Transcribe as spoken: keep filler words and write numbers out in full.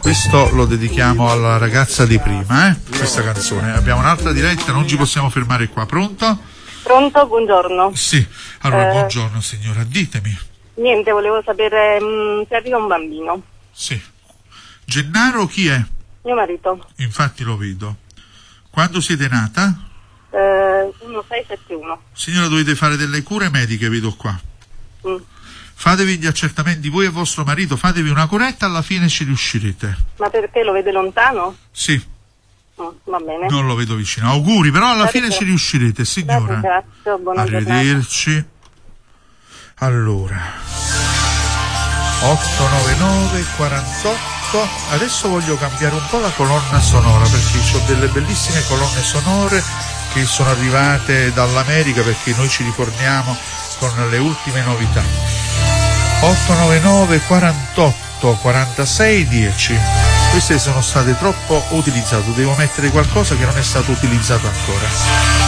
questo lo dedichiamo alla ragazza di prima, eh? Questa canzone. Abbiamo un'altra diretta, non ci possiamo fermare qua. Pronto? Pronto, buongiorno. Sì, allora Eh, buongiorno signora, ditemi. Niente, volevo sapere mh, se arriva un bambino. Sì. Gennaro chi è? Mio marito. Infatti lo vedo. Quando siete nata? Eh, uno sei sette uno. Signora, dovete fare delle cure mediche, vedo qua. Mm. Fatevi gli accertamenti, voi e vostro marito, fatevi una curetta, alla fine ci riuscirete. Ma perché lo vede lontano? Sì, Mm, va bene. non lo vedo vicino. Auguri, però alla Grazie. fine ci riuscirete, signora. Grazie, grazie, buona giornata. Arrivederci. Allora, otto nove nove quarantotto. Adesso voglio cambiare un po' la colonna sonora, perché ho delle bellissime colonne sonore che sono arrivate dall'America, perché noi ci riforniamo con le ultime novità. otto nove nove quarantotto quarantasei dieci. Queste sono state troppo utilizzate, devo mettere qualcosa che non è stato utilizzato ancora.